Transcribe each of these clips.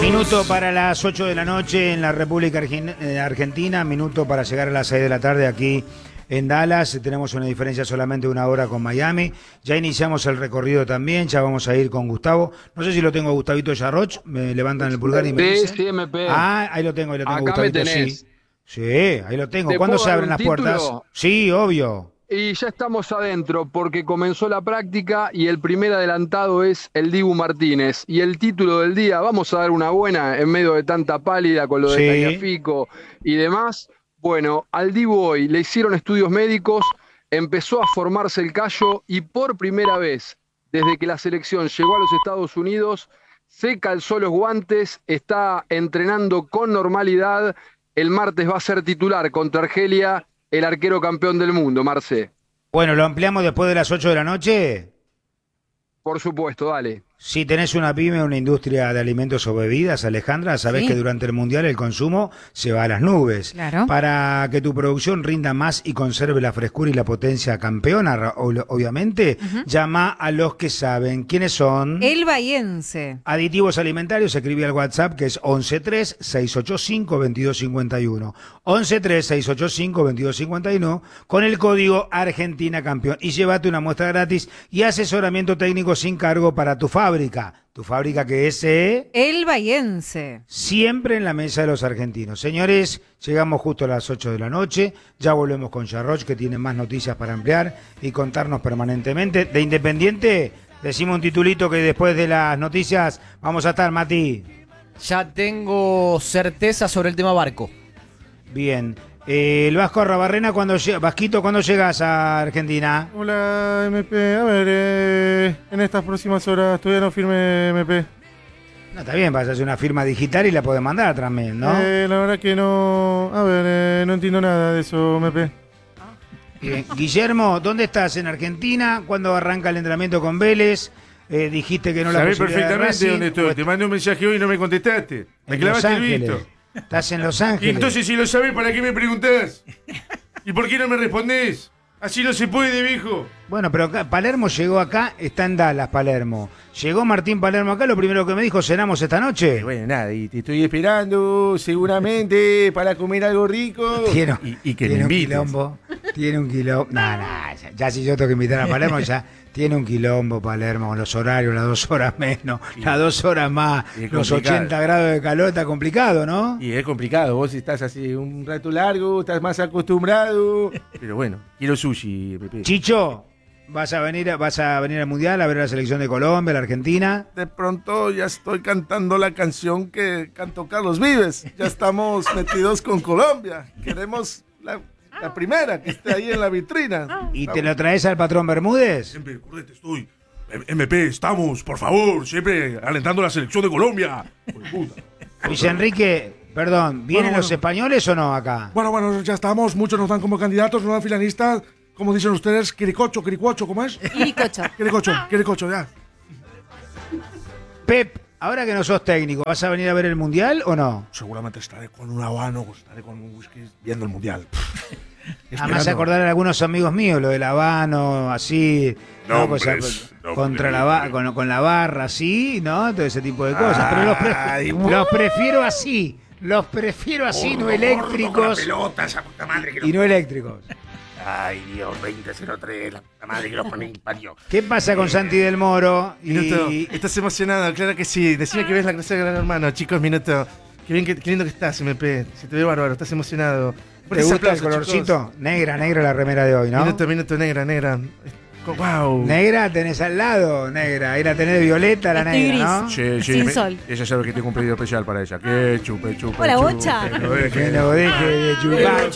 Minuto para las 8 de la noche en la República Argentina, minuto para llegar a las 6 de la tarde aquí en Dallas. Tenemos una diferencia solamente de 1 hora con Miami. Ya iniciamos el recorrido también, ya vamos a ir con Gustavo. No sé si lo tengo a Gustavito Yarroch, me levantan el pulgar y me dicen. Sí, MP. Ah, ahí lo tengo, Acá Gustavito, me tenés. sí. Sí, ahí lo tengo. ¿Cuándo se abren las puertas? Sí, obvio. Y ya estamos adentro porque comenzó la práctica y el primer adelantado es el Dibu Martínez. Y el título del día, vamos a dar una buena en medio de tanta pálida con lo de Tagliafico y demás. Bueno, al Dibu hoy le hicieron estudios médicos, empezó a formarse el callo y por primera vez desde que la selección llegó a los Estados Unidos se calzó los guantes, está entrenando con normalidad. El martes va a ser titular contra Argelia, el arquero campeón del mundo, Marce. Bueno, ¿lo ampliamos después de las 8 de la noche? Por supuesto, dale. Si tenés una pyme, una industria de alimentos o bebidas, Alejandra, sabés que durante el Mundial el consumo se va a las nubes. Claro. Para que tu producción rinda más y conserve la frescura y la potencia campeona, obviamente, llama a los que saben. ¿Quiénes son? El Bahiense. Aditivos alimentarios, escribí al WhatsApp que es 113-685-2251. 113-685-2251 con el código Argentina Campeón. Y llévate una muestra gratis y asesoramiento técnico sin cargo para tu fábrica. Tu fábrica que es El Bahiense. Siempre en la mesa de los argentinos. Señores, llegamos justo a las 8 de la noche. Ya volvemos con Yarroch, que tiene más noticias para ampliar y contarnos permanentemente. De Independiente, decimos un titulito que después de las noticias vamos a estar, Mati. Ya tengo certeza sobre el tema Barco. Bien. El Vasco Arrabarrena, Vasquito, ¿cuándo llegas a Argentina? Hola, MP. A ver, en estas próximas horas todavía no firme, MP. No, está bien, vas a hacer una firma digital y la podés mandar también, ¿no? La verdad que no. A ver, no entiendo nada de eso, MP. Bien. Guillermo, ¿dónde estás? ¿En Argentina? ¿Cuándo arranca el entrenamiento con Vélez? Dijiste que no la Sabés posibilidad perfectamente de dónde estoy. Te mandé un mensaje hoy y no me contestaste. Me en Los clavaste el Ángeles. visto. Estás en Los Y Ángeles. entonces, si lo sabés, ¿para qué me preguntás? ¿Y por qué no me respondés? Así no se puede, viejo. Bueno, pero acá, Palermo llegó acá, está en Dallas, Palermo. Llegó Martín Palermo acá, lo primero que me dijo, ¿cenamos esta noche? Bueno, nada, y te estoy esperando seguramente para comer algo rico. Y que me invites. Tiene un quilombo. Ya si yo tengo que invitar a Palermo, ya tiene un quilombo Palermo con los horarios, las 2 horas menos, las 2 horas más, los 80 grados de calor, está complicado, ¿no? Y es complicado, vos estás así un rato largo, estás más acostumbrado. Pero bueno, quiero sushi, Pepe. Chicho, ¿vas a venir al Mundial a ver la selección de Colombia, la Argentina? De pronto ya estoy cantando la canción que cantó Carlos Vives. Ya estamos metidos con Colombia. Queremos la primera que esté ahí en la vitrina. ¿Y te lo traes al patrón Bermúdez? Siempre, correcto, estoy. MP, estamos, por favor, siempre alentando a la selección de Colombia. Luis Enrique, perdón, ¿vienen los españoles o no acá? Bueno, ya estamos, muchos nos dan como candidatos, nos dan finalistas. Como dicen ustedes, Quiricocho, ¿cómo es? Quiricocho, ya. Pep, ahora que no sos técnico, ¿vas a venir a ver el Mundial o no? Seguramente estaré con un habano, estaré con un whisky viendo el Mundial. Además acordar a algunos amigos míos, lo del habano, así, con la barra, así, ¿no? Todo ese tipo de cosas. Pero los prefiero así, no eléctricos. Pelota, esa puta madre que y no eléctricos. Ay, Dios, 2003, la puta madre que los parió. ¿Qué pasa con Santi del Moro? Minuto, ¿estás emocionado? Claro que sí. Decime que ves la clase de Gran Hermano. Chicos, Minuto. Qué lindo que estás, MP. Se te ve bárbaro, estás emocionado. ¿Te gusta el colorcito? Chicos. Negra la remera de hoy, ¿no? Minuto, negra. Wow. Negra tenés al lado, negra. Ahí la tenés violeta, la negra, gris. ¿no? Sí, Sin sol. Ella sabe que tengo un pedido especial para ella. Que chupe. Hola, bocha. Que no deje de chupar.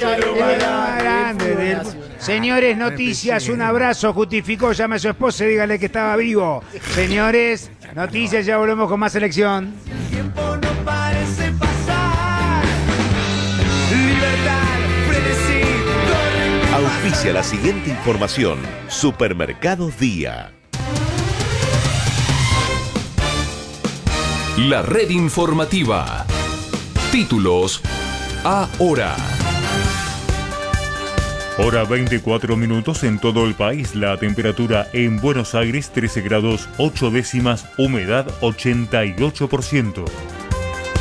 Señores, noticias, un abrazo. Justificó, llame a su esposa y dígale que estaba vivo. Señores, noticias, ya volvemos con más selección. El tiempo no parece pasar. Libertad, frenesí, corre. Auspicia la siguiente información. Supermercados Día. La red informativa. Títulos ahora. Hora 24 minutos en todo el país. La temperatura en Buenos Aires 13 grados 8 décimas, humedad 88%.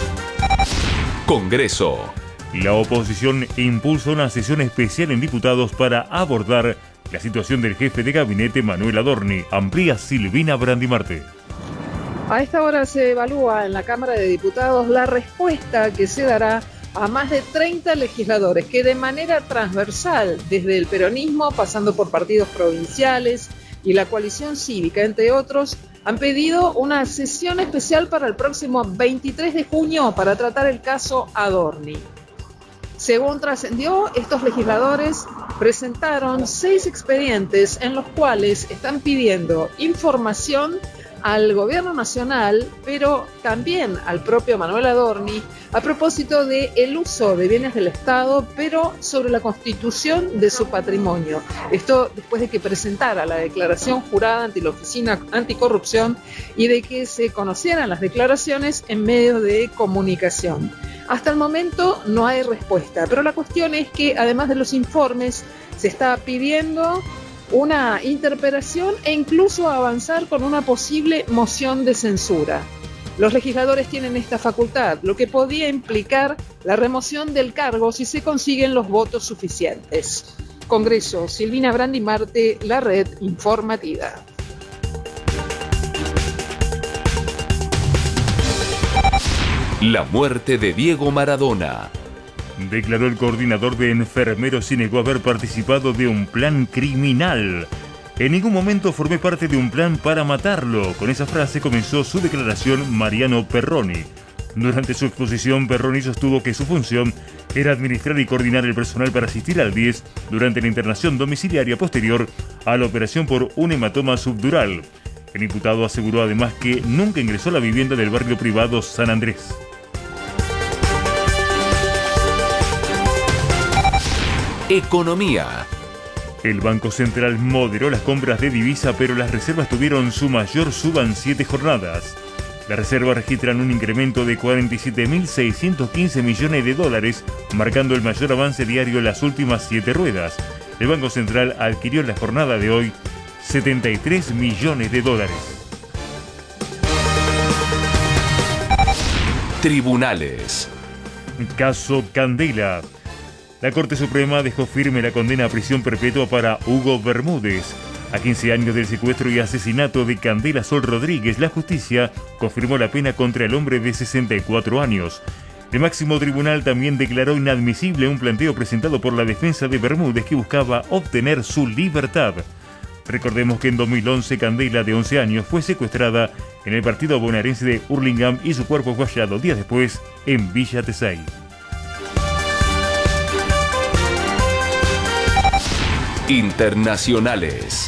Congreso. La oposición impulsa una sesión especial en diputados para abordar la situación del jefe de gabinete Manuel Adorni. Amplía Silvina Brandimarte. A esta hora se evalúa en la Cámara de Diputados la respuesta que se dará a más de 30 legisladores que de manera transversal, desde el peronismo, pasando por partidos provinciales y la coalición cívica, entre otros, han pedido una sesión especial para el próximo 23 de junio para tratar el caso Adorni. Según trascendió, estos legisladores presentaron 6 expedientes en los cuales están pidiendo información al gobierno nacional, pero también al propio Manuel Adorni, a propósito del uso de bienes del Estado, pero sobre la constitución de su patrimonio. Esto después de que presentara la declaración jurada ante la Oficina Anticorrupción y de que se conocieran las declaraciones en medios de comunicación. Hasta el momento no hay respuesta, pero la cuestión es que además de los informes se está pidiendo una interpelación e incluso avanzar con una posible moción de censura. Los legisladores tienen esta facultad, lo que podría implicar la remoción del cargo si se consiguen los votos suficientes. Congreso, Silvina Brandimarte, La Red Informativa. La muerte de Diego Maradona. Declaró el coordinador de enfermeros y negó haber participado de un plan criminal. En ningún momento formé parte de un plan para matarlo. Con esa frase comenzó su declaración Mariano Perroni. Durante su exposición, Perroni sostuvo que su función era administrar y coordinar el personal para asistir al 10 durante la internación domiciliaria posterior a la operación por un hematoma subdural. El imputado aseguró además que nunca ingresó a la vivienda del barrio privado San Andrés. Economía. El Banco Central moderó las compras de divisa, pero las reservas tuvieron su mayor suba en 7 jornadas. Las reservas registran un incremento de 47.615 millones de dólares, marcando el mayor avance diario en las últimas 7 ruedas. El Banco Central adquirió en la jornada de hoy 73 millones de dólares. Tribunales. Caso Candela. La Corte Suprema dejó firme la condena a prisión perpetua para Hugo Bermúdez. A 15 años del secuestro y asesinato de Candela Sol Rodríguez, la justicia confirmó la pena contra el hombre de 64 años. El máximo tribunal también declaró inadmisible un planteo presentado por la defensa de Bermúdez que buscaba obtener su libertad. Recordemos que en 2011 Candela, de 11 años, fue secuestrada en el partido bonaerense de Hurlingham y su cuerpo fue hallado días después en Villa Tesey. Internacionales.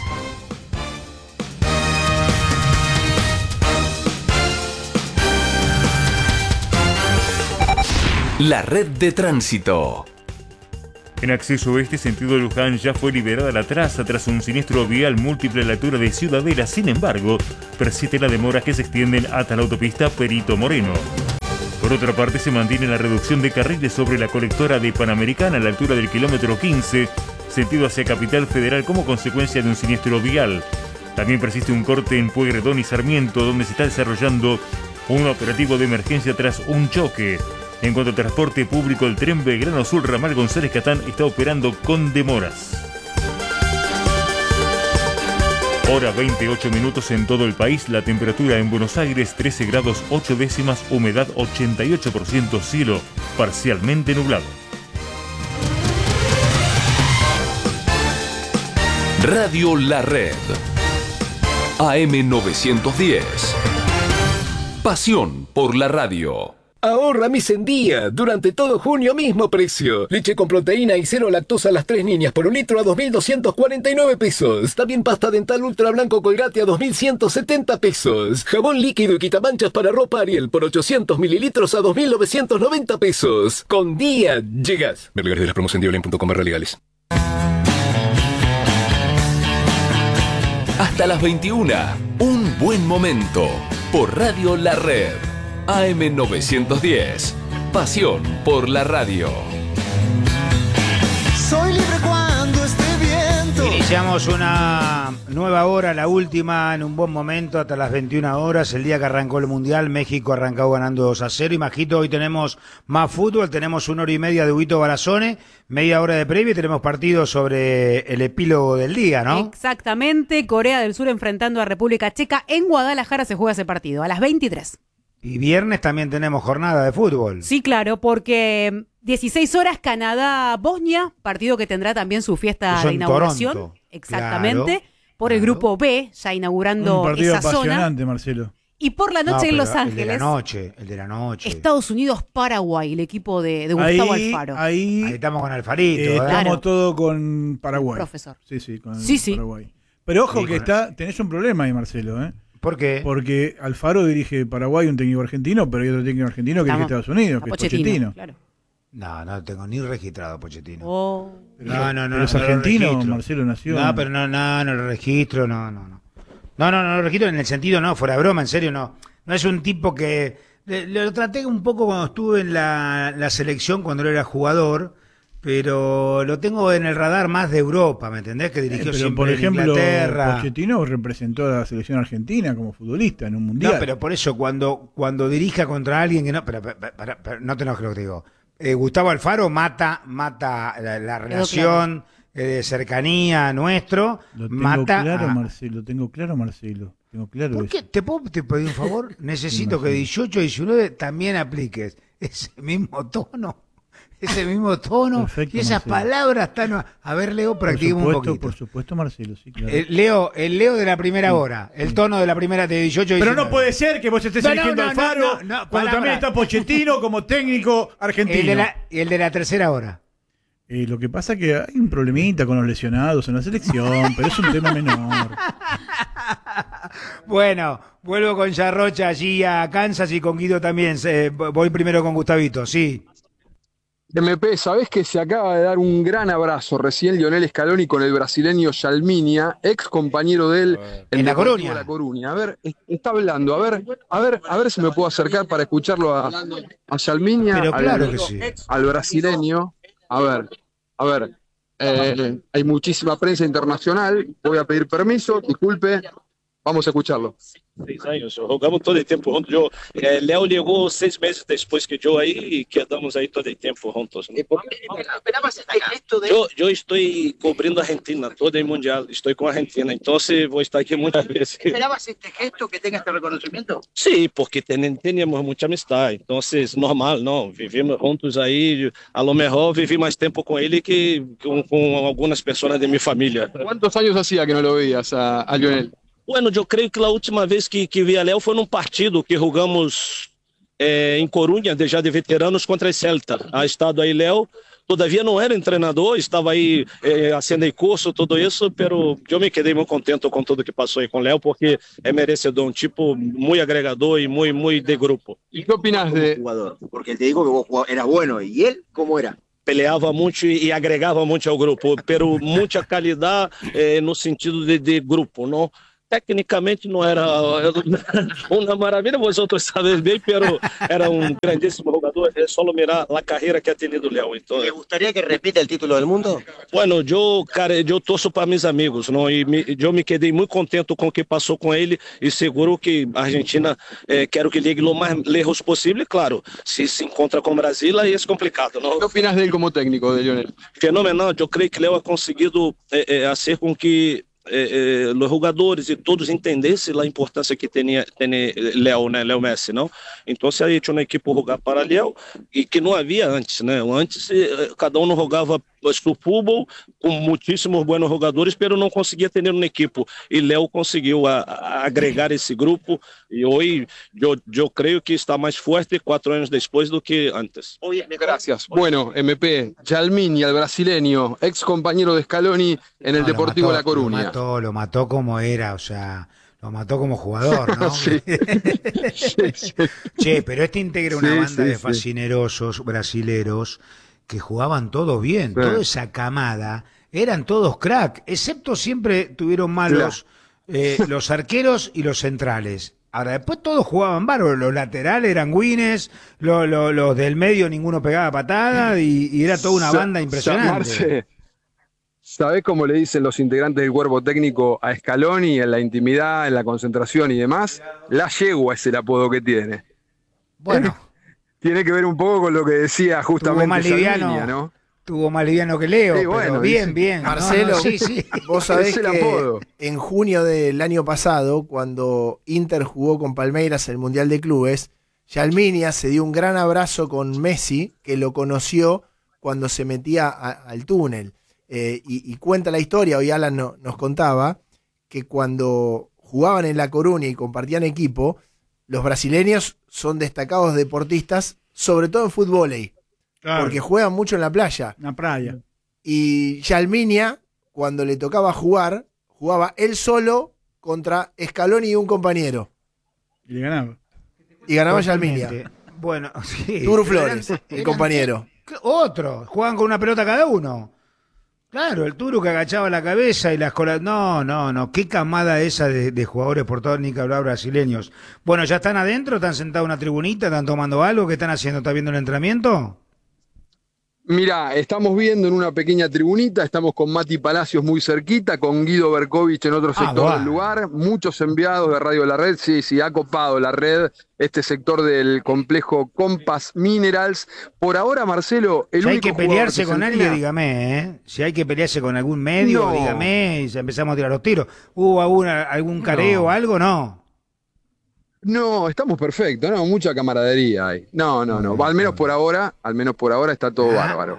La red de tránsito. En acceso oeste, sentido Luján, ya fue liberada la traza tras un siniestro vial múltiple a la altura de Ciudadela. Sin embargo, persiste la demora que se extienden hasta la autopista Perito Moreno. Por otra parte, se mantiene la reducción de carriles sobre la colectora de Panamericana a la altura del kilómetro 15, sentido hacia Capital Federal, como consecuencia de un siniestro vial. También persiste un corte en Pueyrredón y Sarmiento, donde se está desarrollando un operativo de emergencia tras un choque. En cuanto al transporte público, el tren Belgrano Sur Ramal González Catán está operando con demoras. Hora 28 minutos en todo el país. La temperatura en Buenos Aires 13 grados 8 décimas, humedad 88%, cielo parcialmente nublado. Radio La Red. AM 910. Pasión por la radio. Ahorra mis en día. Durante todo junio, mismo precio. Leche con proteína y cero lactosa a las 3 niñas por un litro a 2.249 pesos. También pasta dental ultra blanco Colgate a 2.170 pesos. Jabón líquido y quitamanchas para ropa Ariel por 800 mililitros a 2.990 pesos. Con día llegas. Ver lugares de las promos en diolen.com/legales. Hasta las 21. Un buen momento. Por Radio La Red. AM 910. Pasión por la radio. Soy libre cuando esté viento. Iniciamos una nueva hora, la última, en un buen momento, hasta las 21 horas, el día que arrancó el Mundial. México arrancó ganando 2-0. Y Majito, hoy tenemos más fútbol, tenemos 1 hora y media de Huguito Barazone, media hora de previa y tenemos partidos sobre el epílogo del día, ¿no? Exactamente, Corea del Sur enfrentando a República Checa. En Guadalajara se juega ese partido, a las 23. Y viernes también tenemos jornada de fútbol. Sí, claro, porque 16 horas Canadá-Bosnia, partido que tendrá también su fiesta Eso de en inauguración. Toronto. Exactamente, Claro, por el grupo B, ya inaugurando Un partido esa zona. apasionante, Marcelo. Y por la noche en Los Ángeles, El de la noche. Estados Unidos-Paraguay, el equipo de Gustavo Alfaro. Ahí estamos con Alfarito. estamos Claro. todo con Paraguay. Profesor. Sí, con Sí. Paraguay. Pero ojo Sí, que con tenés un problema ahí, Marcelo, ¿eh? ¿Por qué? Porque Alfaro dirige Paraguay, un técnico argentino, pero hay otro técnico argentino que dirige Estados Unidos, que es Pochettino. Claro. No tengo ni registrado Pochettino. Oh. No, Pero es no lo argentino, registro. Marcelo nació. No, pero no lo registro, no. No lo registro en el sentido, no, fuera de broma, en serio, no. No es un tipo que... Lo traté un poco cuando estuve en la selección, cuando él era jugador, pero lo tengo en el radar más de Europa, ¿me entendés? Que dirigió pero siempre por en ejemplo, Inglaterra. Pochettino representó a la selección argentina como futbolista en un mundial. No, pero por eso, cuando dirija contra alguien que no... Pero, no te enojes lo que te digo. Gustavo Alfaro mata la relación de cercanía nuestro. Lo tengo mata claro, a- Marcelo. Tengo claro ¿Por eso. qué? ¿Te pedir un favor? Necesito que 18 y 19 también apliques ese mismo tono. Perfecto, Y esas Marcelo. palabras tan... A ver, Leo, practiquemos un poquito. Por supuesto, Marcelo, sí, claro. El Leo de la primera hora, el tono de la primera de 18 y 19. Pero no puede ser que vos estés eligiendo a Alfaro cuando también está Pochettino como técnico argentino. El de la tercera hora. Lo que pasa es que hay un problemita con los lesionados en la selección, pero es un tema menor. Bueno, vuelvo con Yarrocha allí a Kansas y con Guido también. Voy primero con Gustavito, sí. MP, ¿sabés que se acaba de dar un gran abrazo recién Lionel Scaloni con el brasileño Jalminia, ex compañero de él En La Deportivo Coruña. La Coruña? A ver, está hablando, a ver si me puedo acercar para escucharlo a Jalminia, Pero claro que sí. al brasileño. A ver, hay muchísima prensa internacional, voy a pedir permiso, disculpe, vamos a escucharlo. 6 años, jugamos todo el tiempo juntos. Leo llegó 6 meses después que yo ahí y quedamos ahí todo el tiempo juntos, ¿no? ¿Esperabas este gesto de Yo estoy cubriendo Argentina, todo el mundial, estoy con Argentina, entonces voy a estar aquí muchas veces. ¿Esperabas este gesto que tenga este reconocimiento? Sí, porque teníamos mucha amistad, entonces normal, ¿no? Vivimos juntos ahí, a lo mejor viví más tiempo con él que con algunas personas de mi familia. ¿Cuántos años hacía que no lo veías a Lionel? Bueno, eu creio que a última vez que vi a Léo foi num partido que jogamos em Corunha, já de veteranos, contra a Celta. Ha estado aí Léo, todavia não era treinador, estava aí fazendo curso, tudo isso, pero eu me quedei muito contente com tudo que passou aí com Léo, porque é merecedor, um tipo muito agregador e muito de grupo. ¿Y qué opinas de Jugador, porque te digo que vos eras bueno. ¿Y él cómo era? Peleava muito e agregava muito ao grupo, pero muita qualidade no sentido de grupo, não? Tecnicamente não era uma maravilha, vosotros sabem bem, pero era um grandíssimo jogador. É só mirar a carreira que ha tenido Léo. Então, ¿Te gustaría que repita el título del mundo? bueno, eu torço para meus amigos, não? E eu me quedei muito contente com o que passou com ele e seguro que a Argentina quero que llegue o mais lejos possível. Claro, se encontra com o Brasil aí é complicado, não? qué opinas de él como técnico, de Lionel? Fenomenal. Eu creio que Léo ha conseguido fazer com que os jogadores e todos entendessem a importância que tem Léo, né? Léo Messi, não? Então se ha hecho uma equipe jogar para Léo e que não havia antes, né? Antes cada um jogava su fútbol com muitíssimos buenos jogadores, pero não conseguia ter uma equipe. E Léo conseguiu agregar esse grupo e hoje eu creio que está mais forte 4 anos depois do que antes. Gracias. Bueno, MP, Jalminia, el brasileño, ex compañero de Scaloni en el No, Deportivo La Coruña. Lo mató como era, o sea, lo mató como jugador, ¿no? Sí. Che, pero este integra una Sí, banda sí, de sí. fascinerosos brasileros que jugaban todos bien, Sí. toda esa camada, eran todos crack, excepto siempre tuvieron malos los arqueros y los centrales. Ahora, después todos jugaban bárbaro, los laterales eran Guinness, los del medio ninguno pegaba patada y era toda una banda impresionante. ¿Sabés cómo le dicen los integrantes del cuerpo técnico a Scaloni en la intimidad, en la concentración y demás? La yegua es el apodo que tiene. Bueno. Tiene que ver un poco con lo que decía justamente Tuvo más liviano, Salvinia, ¿no? Tuvo más liviano que Leo, Sí, bueno, pero bien, dice- bien. Marcelo, No, no, sí, sí. vos sabés Es el que apodo. en junio del año pasado, cuando Inter jugó con Palmeiras el Mundial de Clubes, Yalminia se dio un gran abrazo con Messi, que lo conoció cuando se metía al túnel. Y cuenta la historia, hoy Alan nos contaba, que cuando jugaban en La Coruña y compartían equipo, los brasileños son destacados deportistas, sobre todo en fútbol, Claro. porque juegan mucho en la playa. La playa. Y Yalminia, cuando le tocaba jugar, jugaba él solo contra Scaloni y un compañero. Y le ganaba. Y ganaba Totalmente. Yalminia. Bueno, sí. Turu Flores, el Eran- compañero. Otro, juegan con una pelota cada uno. Claro, el Turu que agachaba la cabeza y las colas. No. Qué camada esa de jugadores por todo ni que hablar brasileños. Bueno, ¿ya están adentro? ¿Están sentados en una tribunita? ¿Están tomando algo? ¿Qué están haciendo? ¿Están viendo el entrenamiento? Mirá, estamos viendo en una pequeña tribunita, estamos con Mati Palacios muy cerquita, con Guido Berkovich en otro sector bueno. del lugar, muchos enviados de Radio La Red, sí, ha copado la red, este sector del complejo Compass Minerals. Por ahora, Marcelo, el Si hay único que pelearse jugador con que se alguien, entrena- dígame, ¿eh? Si hay que pelearse con algún medio, No. dígame, y empezamos a tirar los tiros. ¿Hubo algún careo o algo? No. No, estamos perfectos, no, mucha camaradería hay. No, al menos por ahora está todo bárbaro.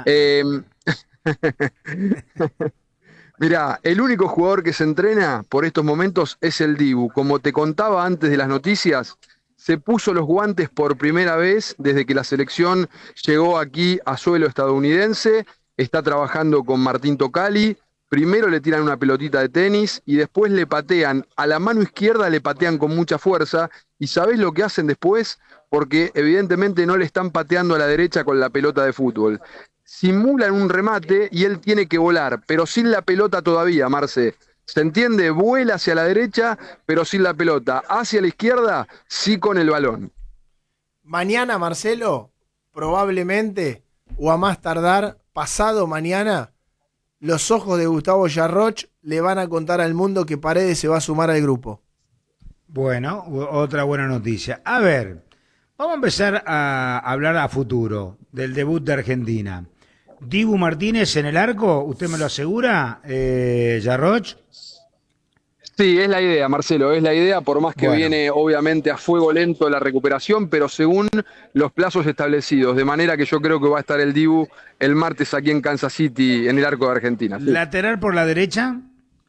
Mirá, el único jugador que se entrena por estos momentos es el Dibu. Como te contaba antes de las noticias, se puso los guantes por primera vez desde que la selección llegó aquí a suelo estadounidense. Está trabajando con Martín Tocali. Primero le tiran una pelotita de tenis y después le patean. A la mano izquierda le patean con mucha fuerza. ¿Y sabés lo que hacen después? Porque evidentemente no le están pateando a la derecha con la pelota de fútbol. Simulan un remate y él tiene que volar, pero sin la pelota todavía, Marce. ¿Se entiende? Vuela hacia la derecha, pero sin la pelota. Hacia la izquierda, sí con el balón. Mañana, Marcelo, probablemente, o a más tardar, pasado mañana, los ojos de Gustavo Yarroch le van a contar al mundo que Paredes se va a sumar al grupo. Bueno, otra buena noticia. A ver, vamos a empezar a hablar a futuro del debut de Argentina. Dibu Martínez en el arco, ¿usted me lo asegura, Yarroch? Sí, es la idea, Marcelo, es la idea, por más que Bueno. viene obviamente a fuego lento la recuperación, pero según los plazos establecidos, de manera que yo creo que va a estar el Dibu el martes aquí en Kansas City, en el arco de Argentina. Sí. Lateral por la derecha.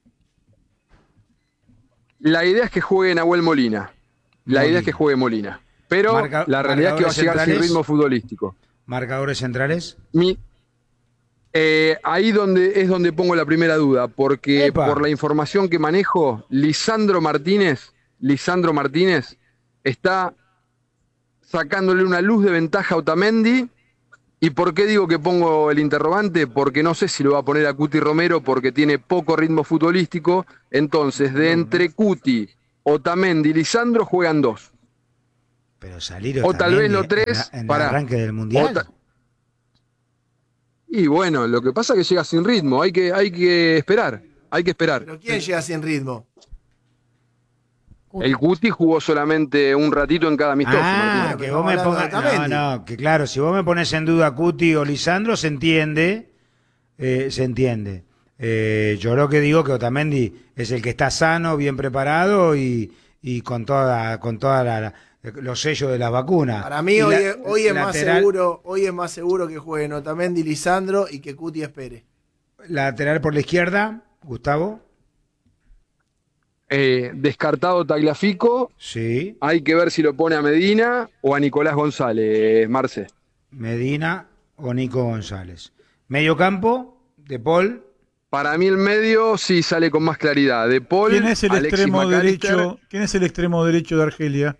La idea es que juegue Nahuel Molina. La idea es que juegue Molina. Pero la realidad es que va a llegar sin centrales. ritmo futbolístico. Marcadores centrales. Ahí es donde pongo la primera duda, porque por la información que manejo, Lisandro Martínez está sacándole una luz de ventaja a Otamendi. ¿Y por qué digo que pongo el interrogante? Porque no sé si lo va a poner a Cuti Romero porque tiene poco ritmo futbolístico. Entonces, de entre Cuti, Otamendi y Lisandro juegan dos. Pero salir O tal vez Otamendi los tres en el para arranque del Mundial. Y bueno, lo que pasa es que llega sin ritmo, hay que esperar. ¿Pero quién llega sin ritmo? El Cuti jugó solamente un ratito en cada amistoso. Martín. Que vos me pongas. No, que claro, si vos me pones en duda a Cuti o Lisandro, se entiende. Yo lo que digo que Otamendi es el que está sano, bien preparado y con toda los sellos de las vacunas. Para mí Y hoy es lateral- más seguro que jueguen Otamendi y Lisandro y que Cuti espere. Lateral por la izquierda, Gustavo. Descartado Tagliafico. Sí. Hay que ver si lo pone a Medina o a Nicolás González, Marce. Medina o Nico González. Medio campo, De Paul. Para mí el medio sí sale con más claridad. De Paul, ¿Quién es el Alexis extremo McAllister. derecho? ¿Quién es el extremo derecho de Argelia?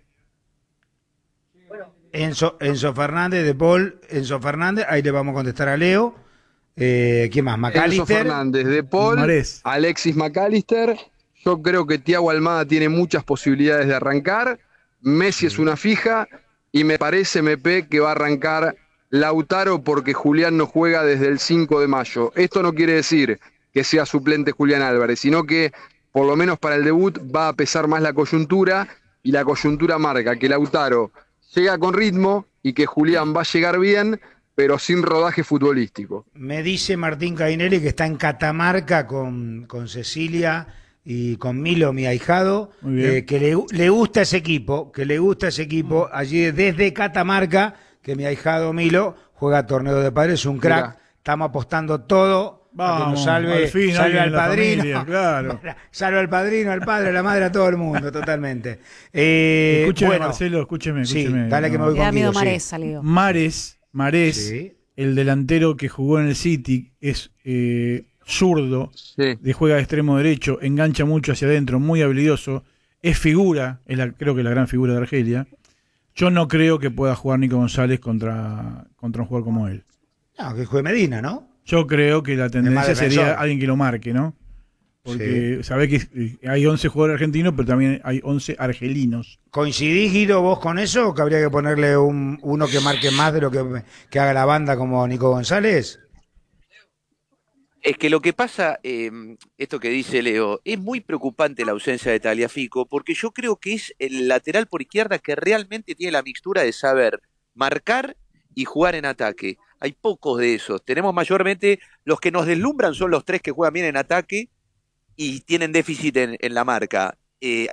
Enzo Fernández, De Paul, Enzo Fernández. Ahí le vamos a contestar a Leo. ¿Quién más? Enzo McAllister. Fernández, De Paul, Marés. Alexis McAllister. Yo creo que Thiago Almada tiene muchas posibilidades de arrancar. Messi es una fija y me parece, MP, que va a arrancar Lautaro porque Julián no juega desde el 5 de mayo. Esto no quiere decir que sea suplente Julián Álvarez, sino que por lo menos para el debut va a pesar más la coyuntura, y la coyuntura marca que Lautaro llega con ritmo y que Julián va a llegar bien, pero sin rodaje futbolístico. Me dice Martín Cainelli que está en Catamarca con Cecilia y con Milo, mi ahijado, que le gusta ese equipo, allí desde Catamarca, que mi ahijado Milo juega torneo de padres, es un crack. Mirá. Estamos apostando todo. Vamos, que nos salve al padrino, familia, claro. Salve al padrino, al padre, a la madre, a todo el mundo, totalmente. Escúcheme, Marcelo, escúcheme. Sí, dale que me voy contigo. Mares, sí. El delantero que jugó en el City, es zurdo, sí. Juega de extremo derecho, engancha mucho hacia adentro, muy habilidoso, es figura, creo que la gran figura de Argelia. Yo no creo que pueda jugar Nico González contra un jugador como él. No, que juegue Medina, ¿no? Yo creo que la tendencia sería alguien que lo marque, ¿no? Porque sí. Sabés que hay 11 jugadores argentinos, pero también hay 11 argelinos. ¿Coincidís, Guido, vos con eso? ¿O que habría que ponerle uno que marque más de lo que haga la banda como Nico González? Es que lo que pasa, esto que dice Leo, es muy preocupante la ausencia de Tagliafico, porque yo creo que es el lateral por izquierda que realmente tiene la mixtura de saber marcar y jugar en ataque. Hay pocos de esos. Tenemos mayormente, los que nos deslumbran son los tres que juegan bien en ataque y tienen déficit en la marca. Te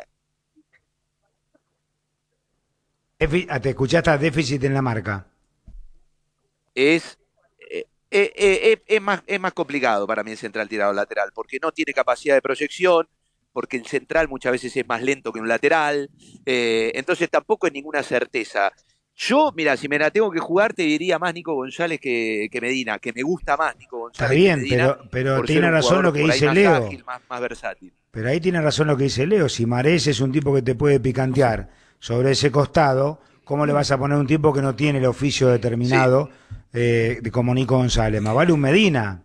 escuchaste, déficit en la marca. Es más complicado para mí el central tirado lateral, porque no tiene capacidad de proyección, porque el central muchas veces es más lento que un lateral, entonces tampoco es ninguna certeza. Yo, mira, si me la tengo que jugar, te diría más Nico González que Medina, que me gusta más Nico González. Está bien, que Medina, pero tiene razón lo que dice Leo. Ágil, más versátil. Pero ahí tiene razón lo que dice Leo. Si Marés es un tipo que te puede picantear sobre ese costado, ¿cómo le vas a poner un tipo que no tiene el oficio determinado como Nico González? Más vale un Medina.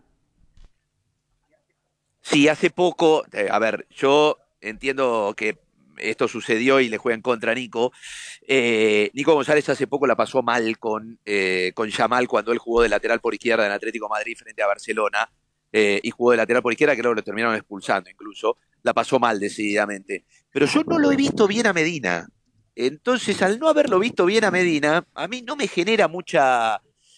Sí, hace poco, a ver, yo entiendo que esto sucedió y le juega en contra a Nico. Nico González hace poco la pasó mal con Yamal cuando él jugó de lateral por izquierda en Atlético de Madrid frente a Barcelona, y jugó de lateral por izquierda, creo que lo terminaron expulsando incluso. La pasó mal decididamente. Pero yo no lo he visto bien a Medina. Entonces, al no haberlo visto bien a Medina, a mí no me genera mucha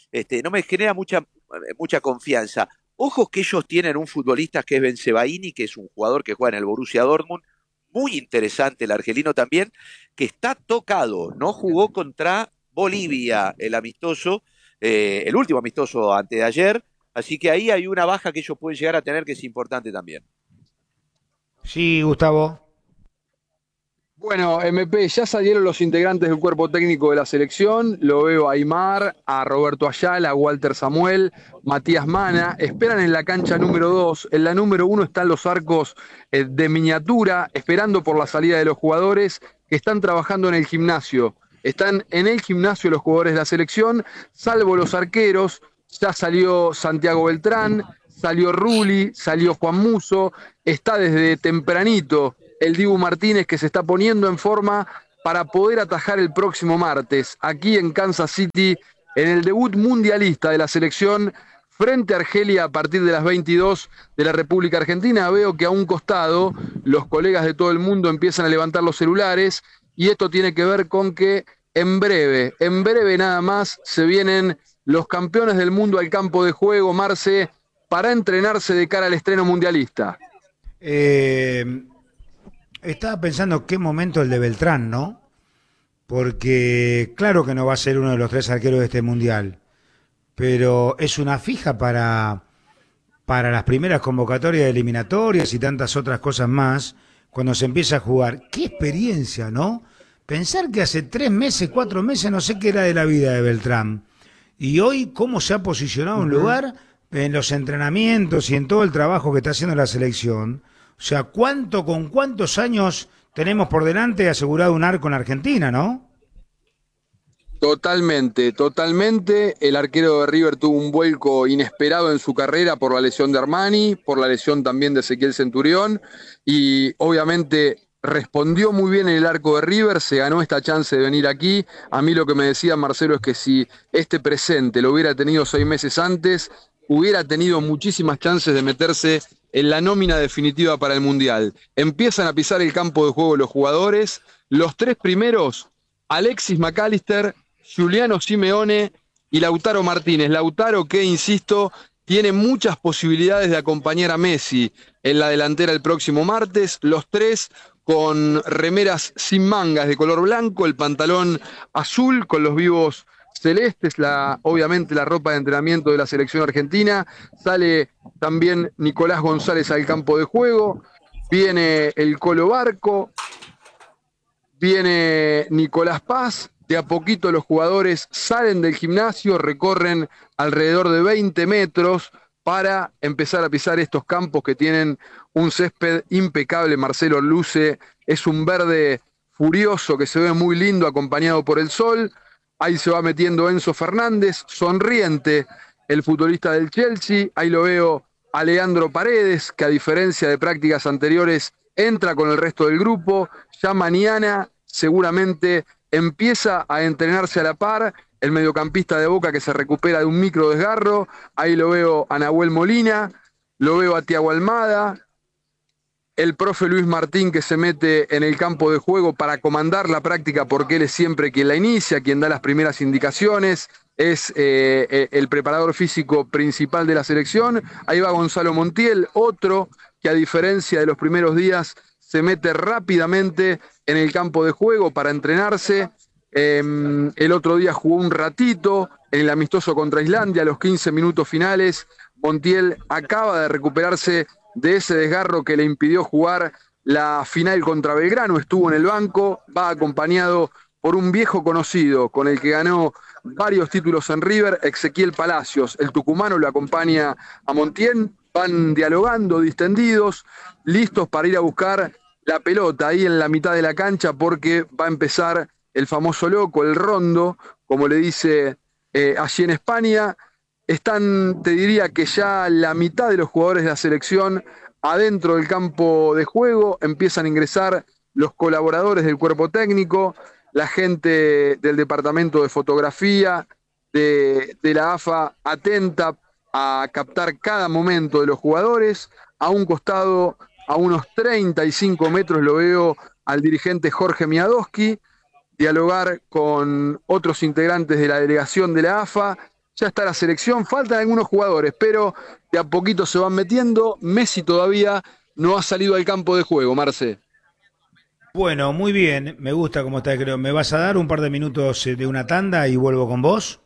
confianza. Ojos que ellos tienen un futbolista que es Bensebaini, que es un jugador que juega en el Borussia Dortmund, muy interesante el argelino también, que está tocado, no jugó contra Bolivia el amistoso, el último amistoso antes de ayer, así que ahí hay una baja que ellos pueden llegar a tener que es importante también. Sí, Gustavo. Bueno, MP, ya salieron los integrantes del cuerpo técnico de la selección. Lo veo a Aymar, a Roberto Ayala, a Walter Samuel, Matías Mana. Esperan en la cancha número 2. En la número 1 están los arcos de miniatura, esperando por la salida de los jugadores que están trabajando en el gimnasio. Están en el gimnasio los jugadores de la selección, salvo los arqueros. Ya salió Santiago Beltrán, salió Rulli, salió Juan Musso. Está desde tempranito el Dibu Martínez, que se está poniendo en forma para poder atajar el próximo martes, aquí en Kansas City, en el debut mundialista de la selección frente a Argelia a partir de las 22 de la República Argentina. Veo que a un costado los colegas de todo el mundo empiezan a levantar los celulares, y esto tiene que ver con que en breve nada más, se vienen los campeones del mundo al campo de juego, Marce, para entrenarse de cara al estreno mundialista. Estaba pensando qué momento el de Beltrán, ¿no? Porque claro que no va a ser uno de los 3 arqueros de este mundial, pero es una fija para las primeras convocatorias eliminatorias y tantas otras cosas más cuando se empieza a jugar. ¡Qué experiencia!, ¿no? Pensar que hace 3 meses, 4 meses, no sé qué era de la vida de Beltrán. Y hoy, cómo se ha posicionado en lugar en los entrenamientos y en todo el trabajo que está haciendo la selección. O sea, con cuántos años tenemos por delante asegurado un arco en Argentina, ¿no? Totalmente. El arquero de River tuvo un vuelco inesperado en su carrera por la lesión de Armani, por la lesión también de Ezequiel Centurión, y obviamente respondió muy bien en el arco de River, se ganó esta chance de venir aquí. A mí lo que me decía Marcelo es que si este presente lo hubiera tenido 6 meses antes, hubiera tenido muchísimas chances de meterse en la nómina definitiva para el Mundial. Empiezan a pisar el campo de juego los jugadores, los 3 primeros, Alexis McAllister, Giuliano Simeone y Lautaro Martínez. Lautaro que, insisto, tiene muchas posibilidades de acompañar a Messi en la delantera el próximo martes, los 3 con remeras sin mangas de color blanco, el pantalón azul con los vivos celestes, obviamente la ropa de entrenamiento de la selección argentina. Sale también Nicolás González al campo de juego, viene el Colo Barco, viene Nicolás Paz. De a poquito los jugadores salen del gimnasio, recorren alrededor de 20 metros para empezar a pisar estos campos que tienen un césped impecable. Marcelo, luce, es un verde furioso que se ve muy lindo acompañado por el sol. Ahí se va metiendo Enzo Fernández, sonriente el futbolista del Chelsea. Ahí lo veo a Leandro Paredes, que a diferencia de prácticas anteriores entra con el resto del grupo. Ya mañana seguramente empieza a entrenarse a la par el mediocampista de Boca que se recupera de un micro desgarro. Ahí lo veo a Nahuel Molina, lo veo a Thiago Almada, el profe Luis Martín que se mete en el campo de juego para comandar la práctica porque él es siempre quien la inicia, quien da las primeras indicaciones, es el preparador físico principal de la selección. Ahí va Gonzalo Montiel, otro que a diferencia de los primeros días se mete rápidamente en el campo de juego para entrenarse. El otro día jugó un ratito en el amistoso contra Islandia, a los 15 minutos finales. Montiel acaba de recuperarse de ese desgarro que le impidió jugar la final contra Belgrano, estuvo en el banco, va acompañado por un viejo conocido con el que ganó varios títulos en River, Ezequiel Palacios. El tucumano lo acompaña a Montiel, van dialogando, distendidos, listos para ir a buscar la pelota ahí en la mitad de la cancha porque va a empezar el famoso loco, el rondo, como le dice allí en España. Están, te diría que ya la mitad de los jugadores de la selección adentro del campo de juego, empiezan a ingresar los colaboradores del cuerpo técnico, la gente del departamento de fotografía, de la AFA, atenta a captar cada momento de los jugadores. A un costado, a unos 35 metros, lo veo al dirigente Jorge Miadowski, dialogar con otros integrantes de la delegación de la AFA. Ya está la selección, faltan algunos jugadores, pero de a poquito se van metiendo. Messi todavía no ha salido al campo de juego, Marce. Bueno, muy bien, me gusta cómo está, creo. ¿Me vas a dar un par de minutos de una tanda y vuelvo con vos?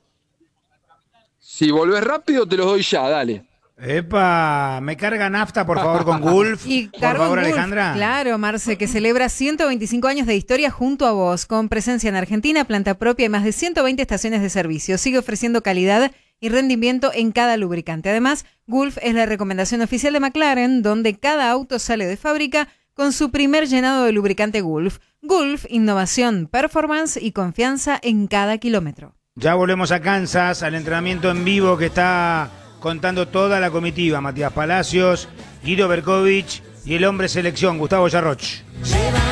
Si volvés rápido, te los doy ya, dale. ¡Epa! ¿Me carga nafta, por favor, con Gulf? Por favor, Gulf, Alejandra. Claro, Marce, que celebra 125 años de historia junto a vos, con presencia en Argentina, planta propia y más de 120 estaciones de servicio. Sigue ofreciendo calidad y rendimiento en cada lubricante. Además, Gulf es la recomendación oficial de McLaren, donde cada auto sale de fábrica con su primer llenado de lubricante Gulf. Gulf, innovación, performance y confianza en cada kilómetro. Ya volvemos a Kansas, al entrenamiento en vivo que está contando toda la comitiva. Matías Palacios, Guido Berkovich y el hombre selección, Gustavo Yarroch.